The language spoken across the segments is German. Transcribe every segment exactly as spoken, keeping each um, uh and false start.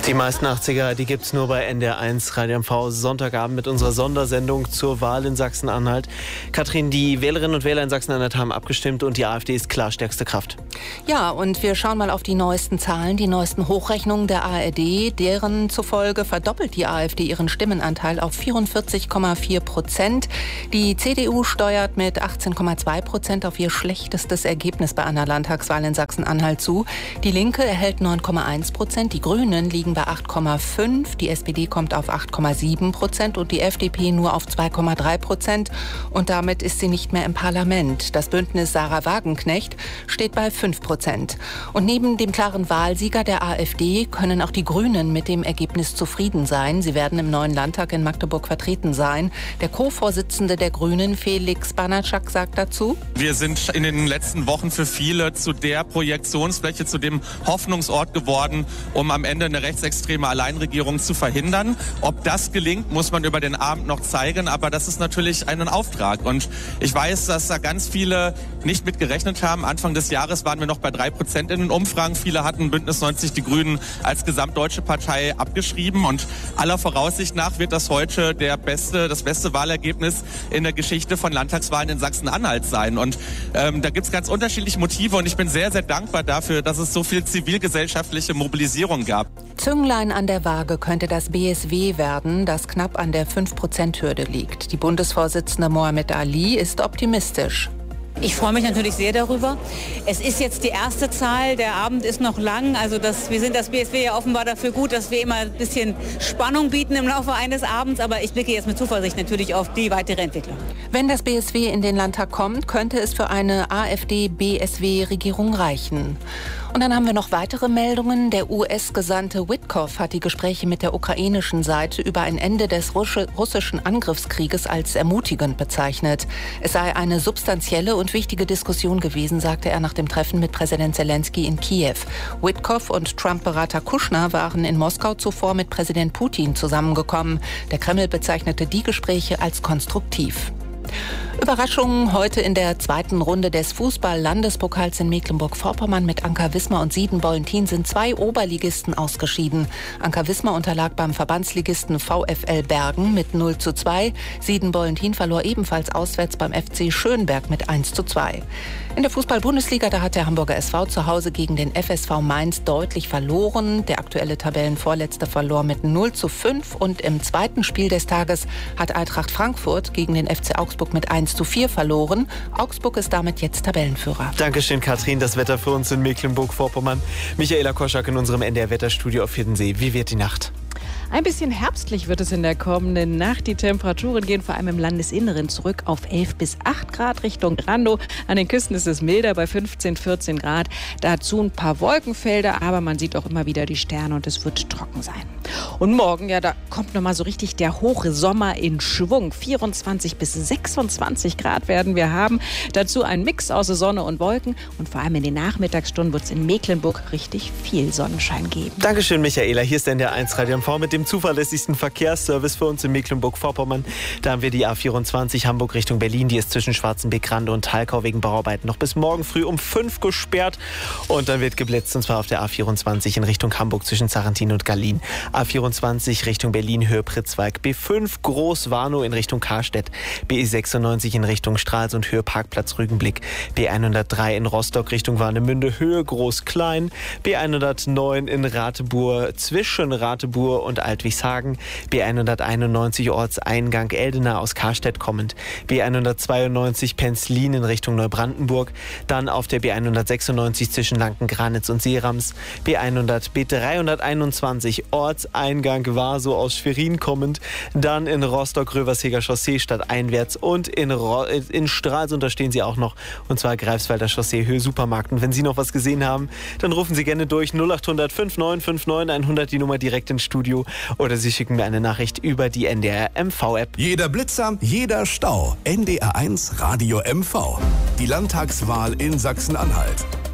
Die meisten achtziger, die gibt's nur bei N D R eins Radio M V Sonntagabend mit unserer Sondersendung zur Wahl in Sachsen-Anhalt. Katrin, die Wählerinnen und Wähler in Sachsen-Anhalt haben abgestimmt und die AfD ist klar stärkste Kraft. Ja, und wir schauen mal auf die neuesten Zahlen, die neuesten Hochrechnungen der A R D. Deren zufolge verdoppelt die AfD ihren Stimmenanteil auf vierundvierzig Komma vier Prozent. Die C D U steuert mit achtzehn Komma zwei Prozent auf ihr schlechtestes Ergebnis bei einer Landtagswahl in Sachsen-Anhalt zu. Die Linke erhält neun Komma eins Prozent, die Grünen liegen bei acht Komma fünf, die S P D kommt auf acht Komma sieben Prozent und die F D P nur auf zwei Komma drei Prozent. Und damit ist sie nicht mehr im Parlament. Das Bündnis Sarah Wagenknecht steht bei fünf Prozent. Und neben dem klaren Wahlsieger der AfD können auch die Grünen mit dem Ergebnis zufrieden sein. Sie werden im neuen Landtag in Magdeburg vertreten sein. Der Co-Vorsitzende der Grünen, Felix Banatschak, sagt dazu: Wir sind in den letzten Wochen für viele zu der Projektionsfläche, zu dem Hoffnungsort geworden, um am Ende eine rechtsextreme Alleinregierung zu verhindern. Ob das gelingt, muss man über den Abend noch zeigen, aber das ist natürlich ein Auftrag. Und ich weiß, dass da ganz viele nicht mit gerechnet haben. Anfang des Jahres waren wir noch bei drei Prozent in den Umfragen. Viele hatten Bündnis neunzig Die Grünen als gesamtdeutsche Partei abgeschrieben. Und aller Voraussicht nach wird das heute der beste, das beste Wahlergebnis in der Geschichte von Landtagswahlen in Sachsen-Anhalt sein. Und ähm, da gibt es ganz unterschiedliche Motive. Und ich bin sehr, sehr dankbar dafür, dass es so viel zivilgesellschaftliche Mobilisierung gab. Zünglein an der Waage könnte das B S W werden, das knapp an der fünf Prozent Hürde liegt. Die Bundesvorsitzende Mohamed Ali ist optimistisch. Ich freue mich natürlich sehr darüber. Es ist jetzt die erste Zahl, der Abend ist noch lang. Also das, wir sind das B S W ja offenbar dafür gut, dass wir immer ein bisschen Spannung bieten im Laufe eines Abends. Aber ich blicke jetzt mit Zuversicht natürlich auf die weitere Entwicklung. Wenn das B S W in den Landtag kommt, könnte es für eine AfD-B S W-Regierung reichen. Und dann haben wir noch weitere Meldungen. Der U S-Gesandte Witkoff hat die Gespräche mit der ukrainischen Seite über ein Ende des russischen Angriffskrieges als ermutigend bezeichnet. Es sei eine substanzielle und wichtige Diskussion gewesen, sagte er nach dem Treffen mit Präsident Zelensky in Kiew. Witkoff und Trump-Berater Kushner waren in Moskau zuvor mit Präsident Putin zusammengekommen. Der Kreml bezeichnete die Gespräche als konstruktiv. Überraschungen heute in der zweiten Runde des Fußball-Landespokals in Mecklenburg-Vorpommern. Mit Anker Wismar und Sieden-Bollentin sind zwei Oberligisten ausgeschieden. Anker Wismar unterlag beim Verbandsligisten VfL Bergen mit null zu zwei. Sieden-Bollentin verlor ebenfalls auswärts beim F C Schönberg mit eins zu zwei. In der Fußball-Bundesliga, da hat der Hamburger S V zu Hause gegen den F S V Mainz deutlich verloren. Der aktuelle Tabellenvorletzte verlor mit null zu fünf. Und im zweiten Spiel des Tages hat Eintracht Frankfurt gegen den F C Augsburg mit eins zu vier verloren. Augsburg ist damit jetzt Tabellenführer. Dankeschön, Katrin. Das Wetter für uns in Mecklenburg-Vorpommern. Michaela Koschak in unserem N D R-Wetterstudio auf Hiddensee. Wie wird die Nacht? Ein bisschen herbstlich wird es in der kommenden Nacht. Die Temperaturen gehen vor allem im Landesinneren zurück auf elf bis acht Grad Richtung Randow. An den Küsten ist es milder bei fünfzehn, vierzehn Grad. Dazu ein paar Wolkenfelder, aber man sieht auch immer wieder die Sterne und es wird trocken sein. Und morgen, ja, da kommt nochmal so richtig der hohe Sommer in Schwung. vierundzwanzig bis sechsundzwanzig Grad werden wir haben. Dazu ein Mix aus Sonne und Wolken. Und vor allem in den Nachmittagsstunden wird es in Mecklenburg richtig viel Sonnenschein geben. Dankeschön, Michaela. Hier ist N D R eins Radio M V mit dem zuverlässigsten Verkehrsservice für uns in Mecklenburg-Vorpommern. Da haben wir die A vierundzwanzig Hamburg Richtung Berlin. Die ist zwischen Schwarzenbeck, Rande und Thalkau wegen Bauarbeiten noch bis morgen früh um fünf gesperrt. Und dann wird geblitzt, und zwar auf der A vierundzwanzig in Richtung Hamburg zwischen Sarrentin und Gallien. A vierundzwanzig Richtung Berlin, Höhe Pritzwalk. B fünf Groß-Warnow in Richtung Karstedt. B E sechsundneunzig in Richtung Stralsund, Höhe Parkplatz Rügenblick. B hundertdrei in Rostock Richtung Warnemünde, Höhe Groß-Klein. B hundertneun in Ratebur zwischen Ratebur und Altwichshagen. B hunderteinundneunzig Ortseingang Eldena aus Karstedt kommend. B hundertzweiundneunzig Penzlin in Richtung Neubrandenburg. Dann auf der B hundertsechsundneunzig zwischen Lanken-Granitz und Seerams. B hundert, B dreihunderteinundzwanzig Ortseingang Warsow aus Schwerin kommend. Dann in Rostock-Röversheger Chaussee stadteinwärts und in, Ro- in Stralsund, da stehen Sie auch noch, und zwar Greifswalder Chaussee, Höhe Supermarkt. Und wenn Sie noch was gesehen haben, dann rufen Sie gerne durch null acht hundert neunundfünfzig neunundfünfzig hundert, die Nummer direkt ins Studio, oder Sie schicken mir eine Nachricht über die N D R M V-App. Jeder Blitzer, jeder Stau. N D R eins Radio M V. Die Landtagswahl in Sachsen-Anhalt.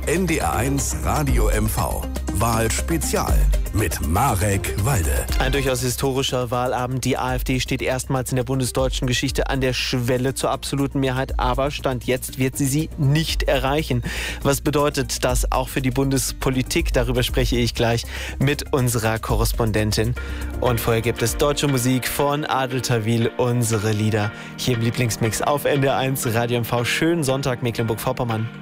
N D R eins Radio M V. Wahlspezial mit Marek Walde. Ein durchaus historischer Wahlabend. Die AfD steht erstmals in der bundesdeutschen Geschichte an der Schwelle zur absoluten Mehrheit, aber Stand jetzt wird sie sie nicht erreichen. Was bedeutet das auch für die Bundespolitik? Darüber spreche ich gleich mit unserer Korrespondentin. Und vorher gibt es deutsche Musik von Adel Tawil, unsere Lieder hier im Lieblingsmix auf N D R eins Radio M V. Schönen Sonntag, Mecklenburg-Vorpommern.